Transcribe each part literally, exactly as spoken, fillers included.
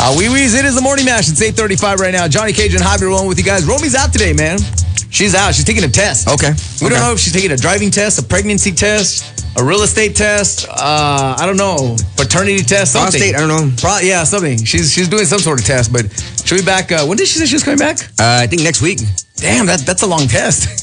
Uh, wee wees, it is the morning mash. It's eight thirty-five right now. Johnny Cage and Javi rolling with you guys. Romy's out today, man. She's out. She's taking a test. Okay. We okay. don't know if she's taking a driving test, a pregnancy test, a real estate test. Uh, I don't know. Paternity test, something. Prostate, I don't know. Pro- yeah, something. She's she's doing some sort of test, but she'll be back. Uh, when did she say she was coming back? Uh, I think next week. Damn, that that's a long test.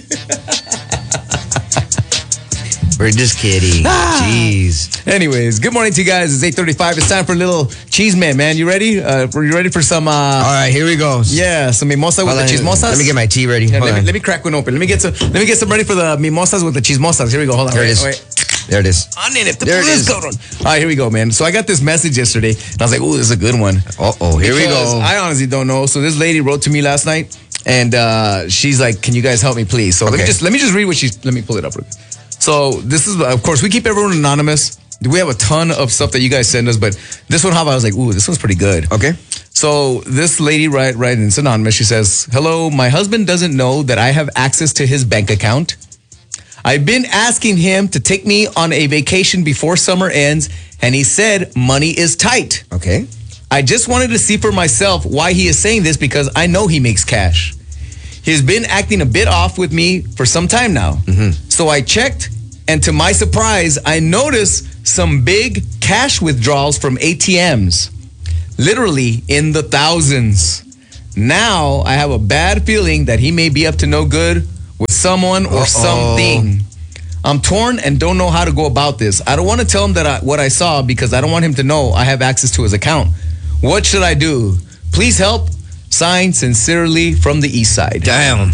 We're just kidding. Ah. Jeez. Anyways, good morning to you guys. It's eight thirty-five. It's time for a little cheese man, man. You ready? Uh, are you ready for some? Uh, All right, here we go. Yeah, some mimosas with on, the chismosas. Let me get my tea ready. Yeah, Hold let, on. me, let me crack one open. Let me get some. Let me get some ready for the mimosas with the chismosas. Here we go. Hold on. There wait, it is. Wait. There it is. There it is. All right, here we go, man. So I got this message yesterday, and I was like, "Ooh, this is a good one." Uh oh, here we Because go. I honestly don't know. So this lady wrote to me last night, and uh, she's like, "Can you guys help me, please?" So okay. let me just let me just read what she. Let me pull it up. So this is, of course, we keep everyone anonymous. We have a ton of stuff that you guys send us, but this one, how about I was like, "Ooh, this one's pretty good." Okay. So this lady, right, right, and it's anonymous. She says, "Hello, my husband doesn't know that I have access to his bank account. I've been asking him to take me on a vacation before summer ends, and he said money is tight. Okay. I just wanted to see for myself why he is saying this because I know he makes cash. He's been acting a bit off with me for some time now. Mm-hmm. So I checked, and to my surprise, I noticed some big cash withdrawals from A T Ms, literally in the thousands. Now I have a bad feeling that he may be up to no good with someone or Uh-oh. something. I'm torn and don't know how to go about this. I don't want to tell him that I, what I saw because I don't want him to know I have access to his account. What should I do? Please help. Signed, sincerely, from the east side. Damn.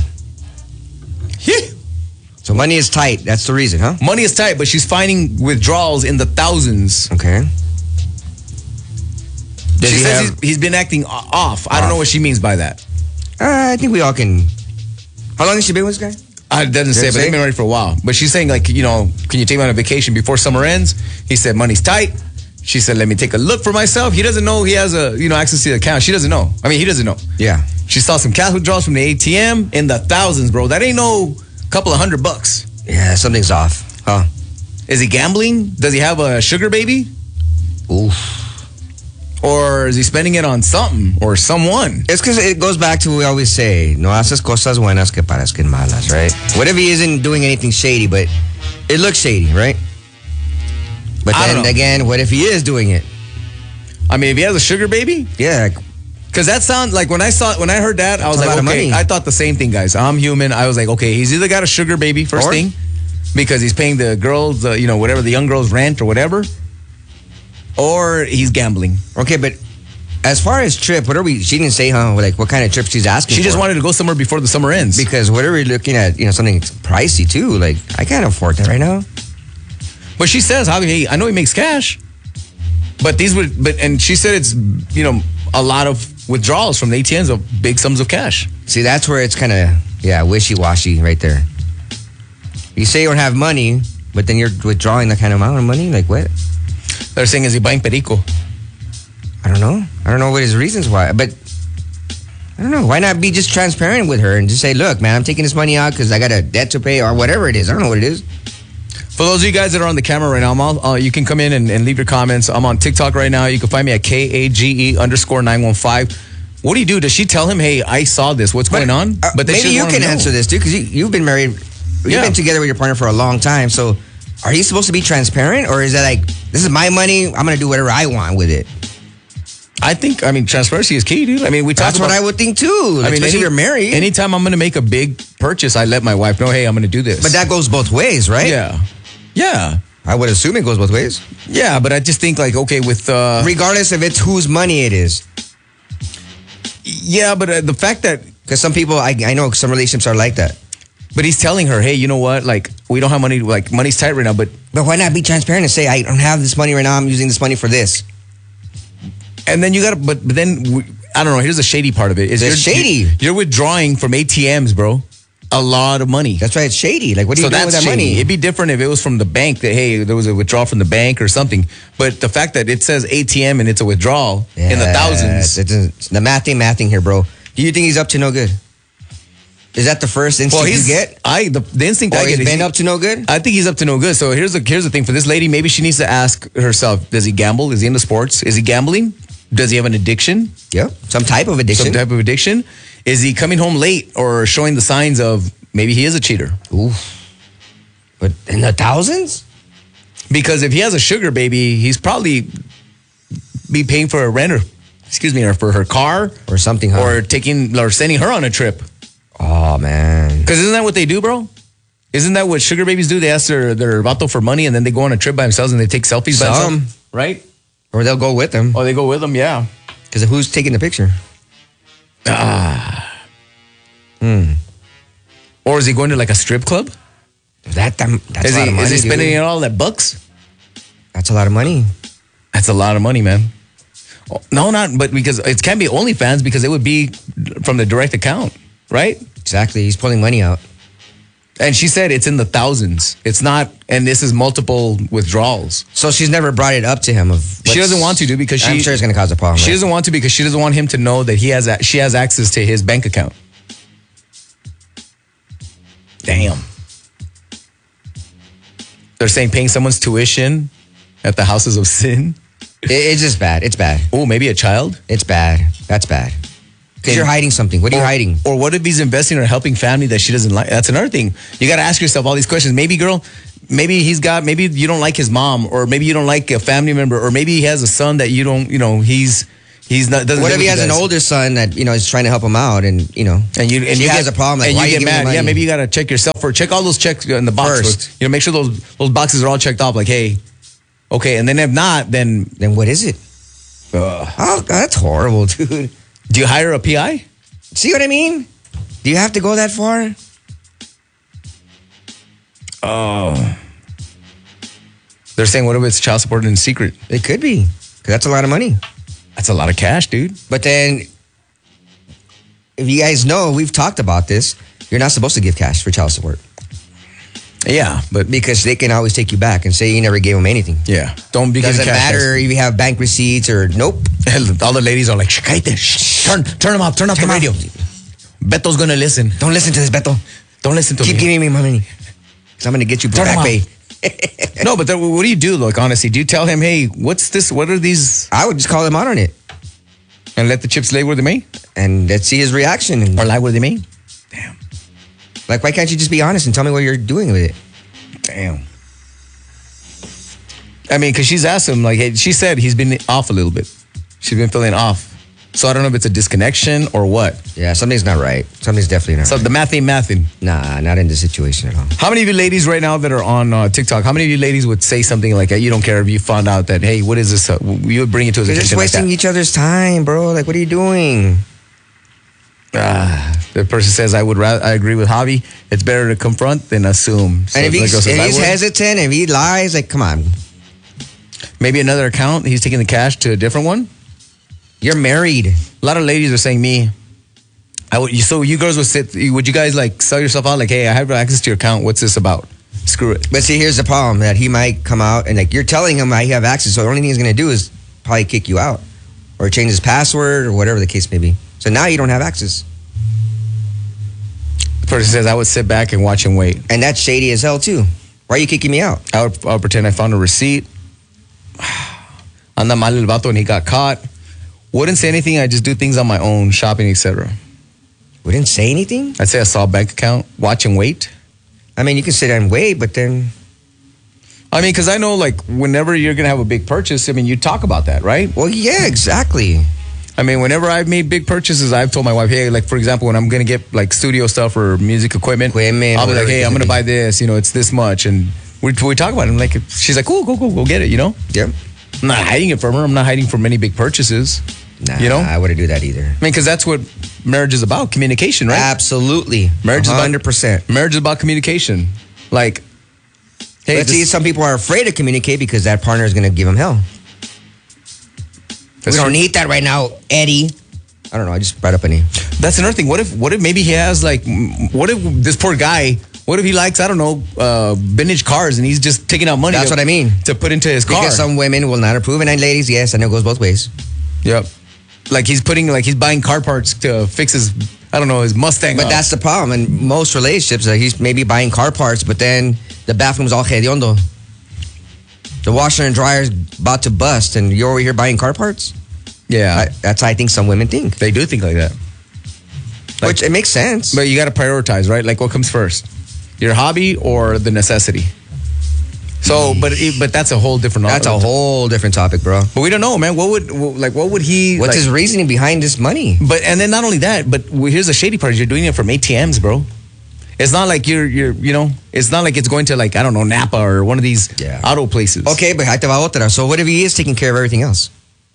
So money is tight. That's the reason, huh? Money is tight, but she's finding withdrawals in the thousands. Okay. Does she he says have, he's, he's been acting off. I don't know what she means by that. Uh, I think we all can. How long has she been with this guy? I doesn't say, but they've been married for a while. But she's saying, like, you know, can you take me on a vacation before summer ends? He said money's tight. She said, let me take a look for myself. He doesn't know he has a, you know, access to the account. She doesn't know. I mean, he doesn't know. Yeah. She saw some cash withdrawals from the A T M in the thousands, bro. That ain't no couple of hundred bucks. Yeah, something's off, huh? Is he gambling? Does he have a sugar baby? Oof. Or is he spending it on something or someone? It's because it goes back to what we always say, no haces cosas buenas que parezcan malas, right? What if he isn't doing anything shady, but it looks shady, right? But I don't then know. again, what if he is doing it? I mean, if he has a sugar baby? Yeah. Because that sounds like when I saw when I heard that, I was That's a like, lot of okay, money. I thought the same thing, guys. I'm human. I was like, okay, he's either got a sugar baby, first Or- thing, because he's paying the girls, uh, you know, whatever, the young girls' rent or whatever, or he's gambling. Okay, but as far as trip, what are we, she didn't say, huh? Like what kind of trip she's asking She just for. wanted to go somewhere before the summer ends. Because what are we looking at, you know, something pricey too? Like, I can't afford that right now. But she says, how he, I know he makes cash, but these would, but, and she said it's, you know, a lot of withdrawals from the A T Ms of big sums of cash. See, that's where it's kind of, yeah, wishy-washy right there. You say you don't have money, but then you're withdrawing that kind of amount of money? Like what? They're saying, is he buying perico? I don't know. I don't know what his reasons why, but I don't know. Why not be just transparent with her and just say, look, man, I'm taking this money out because I got a debt to pay or whatever it is. I don't know what it is. For those of you guys that are on the camera right now, I'm all, uh, you can come in and, and leave your comments. I'm on TikTok right now. You can find me at K A G E underscore nine one five. What do you do? Does she tell him, hey, I saw this. What's going on? Uh, But then maybe she you doesn't can wanna know. answer this, dude, because you, you've been married. You've Yeah. been together with your partner for a long time. So are you supposed to be transparent? Or is that like, this is my money, I'm going to do whatever I want with it? I think, I mean, transparency is key, dude. I mean, we talk That's about... what I would think too. Like, I mean, especially any, if you're married. Anytime I'm going to make a big purchase, I let my wife know, hey, I'm going to do this. But that goes both ways, right? Yeah. Yeah. I would assume it goes both ways. Yeah, but I just think like, okay, with... Uh, Regardless if it's whose money it is. yeah, but uh, the fact that... Because some people, I, I know some relationships are like that. But he's telling her, hey, you know what? Like, we don't have money. Like, money's tight right now, but... But why not be transparent and say, I don't have this money right now, I'm using this money for this. And then you got to... But, but then, we, I don't know, here's the shady part of it. Is It's you're, shady. You're, you're withdrawing from A T Ms, bro. A lot of money. That's why it's shady. Like, what are So you doing with that's that shady. money? It'd be different if it was from the bank that, hey, there was a withdrawal from the bank or something. But the fact that it says A T M and it's a withdrawal in the thousands. It's, it's, the math ain't mathing here, bro. Do you think he's up to no good? Is that the first instinct Well, you he's, get? I the, the instinct Or I get he's is been he- up to no good? I think he's up to no good. So here's the here's the thing for this lady. Maybe she needs to ask herself: does he gamble? Is he into sports? Is he gambling? Does he have an addiction? Yep. Some type of addiction. Some type of addiction? Is he coming home late or showing the signs of maybe he is a cheater? Ooh. But in the thousands? Because if he has a sugar baby, he's probably be paying for a rent or, excuse me, or for her car. Or something, huh? Or taking, or sending her on a trip. Oh, man. Because isn't that what they do, bro? Isn't that what sugar babies do? They ask their, their vato for money and then they go on a trip by themselves and they take selfies by Some. themselves. Right? Or they'll go with them. Oh, they go with them, yeah. Because who's taking the picture? Ah. Hmm. Or is he going to like a strip club? That, that That's is a lot he, of money, Is he spending dude. it all at bucks? That's a lot of money. That's a lot of money, man. Oh, no, not, but because it can't be OnlyFans because it would be from the direct account, right? Exactly. He's pulling money out. And she said it's in the thousands. It's not, and this is multiple withdrawals. So she's never brought it up to him. Of She doesn't want to do because she. I'm sure it's going to cause a problem. She right? doesn't want to because she doesn't want him to know that he has. She has access to his bank account. Damn. They're saying paying someone's tuition at the houses of sin. It, it's just bad. It's bad. Oh, maybe a child. It's bad. That's bad. Because you're hiding something. What are you or, hiding? Or what if he's investing or helping family that she doesn't like? That's another thing. You got to ask yourself all these questions. Maybe, girl, maybe he's got, maybe you don't like his mom, or maybe you don't like a family member, or maybe he has a son that you don't, you know, he's, he's not, doesn't What live if he with has you an guys. older son that, you know, is trying to help him out and, you know, And you and she you has get, a problem. Like, and why you are you get giving mad. me Yeah, money? maybe you got to check yourself or check all those checks in the box First. You know, make sure those those boxes are all checked off. Like, hey, okay, and then if not, then Then what is it? uh, Oh, God, that's horrible, dude. do you hire a P I? See what I mean? Do you have to go that far? Oh, they're saying what if it's child support in secret? It could be. Because that's a lot of money. That's a lot of cash, dude. But then, if you guys know, we've talked about this. You're not supposed to give cash for child support. Yeah, but Because they can always take you back and say you never gave them anything. yeah, don't be giving Doesn't cash. matter if you have bank receipts or nope. All the ladies are like, "Shh, cállate, shh, turn, turn them off, turn off Turn the 'em radio. Beto's gonna listen. Don't listen to this, Beto. Don't listen to Keep me. giving me money. Because I'm going to get you Turn 'em back off. pay. No, but then what do you do? Like, honestly, do you tell him, hey, what's this? What are these? I would just call him out on it. And let the chips lay where they may? And let's see his reaction. And Or lie where they may? like, why can't you just be honest and tell me what you're doing with it? Damn. I mean, because she's asked him, like, hey, she said he's been off a little bit. She's been feeling off. So I don't know if it's a disconnection or what. Yeah, something's not right. Something's definitely not So right. the math ain't mathing. Nah, not in this situation at all. How many of you ladies right now that are on uh, TikTok, how many of you ladies would say something like that? You don't care if you found out that, hey, what is this? Uh, you would bring it to his You're just attention like wasting that. each other's time, bro. Like, what are you doing? Ah, the person says, I would rather, I agree with Javi. It's better to confront than assume. So And if the he's, girl says, if "I he's would." hesitant, if he lies, like, come on. Maybe another account, he's taking the cash to a different one. You're married. A lot of ladies are saying me. I would. So you girls would sit. Would you guys like sell yourself out? Like, hey, I have access to your account. What's this about? Screw it. But see, here's the problem that he might come out and, like, you're telling him I have access. So the only thing he's going to do is probably kick you out or change his password or whatever the case may be. So now you don't have access. The person says I would sit back and watch and wait. And that's shady as hell, too. Why are you kicking me out? I would, I would pretend I found a receipt. Anda mal el vato and he got caught. Wouldn't say anything. I just do things on my own, shopping, et cetera. We didn't say anything? I'd say I saw a bank account. Watch and wait. I mean, you can sit there and wait, but then I mean, because I know, like, whenever you're gonna have a big purchase, I mean, you talk about that, right? well, yeah, exactly. I mean, whenever I've made big purchases, I've told my wife, hey, like, for example, when I'm going to get, like, studio stuff or music equipment, Equipment, I'll be like, whatever hey, it I'm could going to be. buy this, you know, it's this much. And we, we talk about it. And, like, she's like, cool, go, go, go get it, you know? Yep. I'm not hiding it from her. I'm not hiding from any big purchases. Nah, You know? I wouldn't do that either. I mean, because that's what marriage is about, communication, right? Absolutely. Marriage is about- one hundred percent. Marriage is about communication. Like, hey, But see, this, some people are afraid to communicate because that partner is going to give them hell. that's we don't true. need that right now, Eddie. I don't know. I just brought up a name. That's another thing. What if, what if maybe he has, like, mm, what if this poor guy, what if he likes, I don't know, uh, vintage cars and he's just taking out money That's to, what I mean. to put into his car? Because some women will not approve, and ladies, yes, I know it goes both ways. Yep. Like he's putting, like he's buying car parts to fix his, I don't know, his Mustang. But up. that's the problem. In most relationships, like he's maybe buying car parts, but then the bathroom's all hediondo. The washer and dryer's about to bust, and you're over here buying car parts? Yeah. I, that's how I think some women think. They do think like that. Like, Which it makes sense. But you got to prioritize, right? Like, what comes first? Your hobby or the necessity? So, but it, but that's a whole different. That's a whole different topic, bro. But we don't know, man. What would like? What would he? What's like, his reasoning behind this money? But and then not only that, but here's the shady part: you're doing it from A T Ms, bro. It's not like you're you're you know. It's not like it's going to like I don't know Napa or one of these Yeah. auto places. Okay, but ahí te va otra. So what if he is taking care of everything else?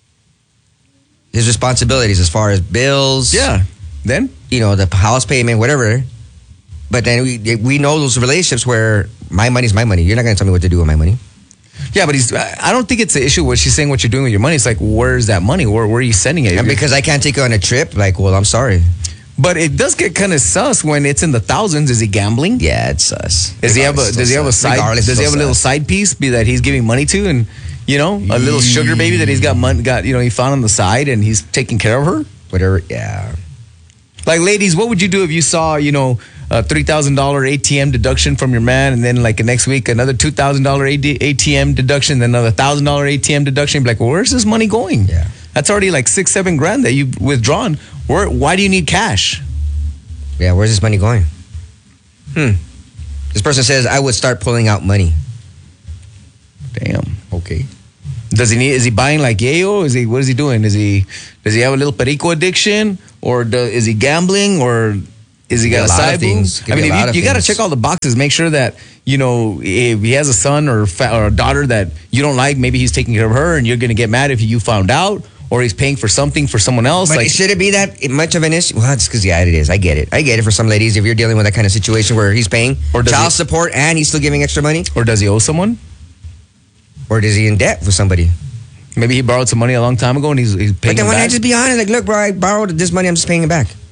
His responsibilities as far as bills. Yeah. Then You know, the house payment, whatever. But then we we know those relationships where my money's my money. You're not going to tell me what to do with my money. yeah, but he's. I I don't think it's the issue what she's saying. What you're doing with your money. It's like where's that money? Where where are you sending it? And because I can't take you on a trip, like, well, I'm sorry. But it does get kind of sus when it's in the thousands. Is he gambling? Yeah, it's us. Does he have a Does he have a side? Does he have a little side piece be that he's giving money to, and you know, a little sugar baby that he's got money got you know he found on the side and he's taking care of her? Whatever, yeah. Like, ladies, what would you do if you saw you know a three thousand dollar A T M deduction from your man, and then like next week another two thousand dollar A T M deduction, then another thousand dollar A T M deduction? You'd be like, well, where's this money going? Yeah. That's already like six, seven grand that you've withdrawn. Where? Why do you need cash? Yeah, where's this money going? Hmm. This person says, I would start pulling out money. Damn. Okay. Does he need? Is he buying like yayo? Is he? What is he doing? Is he? Does he have a little perico addiction, or do, is he gambling, or is he got Could be a a lot side of boo? things. Could I be mean, a if lot you, of you got to things. check all the boxes. Make sure that you know if he has a son or fa- or a daughter that you don't like, maybe he's taking care of her, and you're going to get mad if you found out, or he's paying for something for someone else. But like, should it be that much of an issue? Well, it's because, yeah, it is. I get it. I get it for some ladies. If you're dealing with that kind of situation where he's paying Or does child he- support and he's still giving extra money, or does he owe someone? or is he in debt for somebody? Maybe he borrowed some money a long time ago, and he's he's paying. But then it why back. not just be honest? Like, look, bro, I borrowed this money. I'm just paying it back.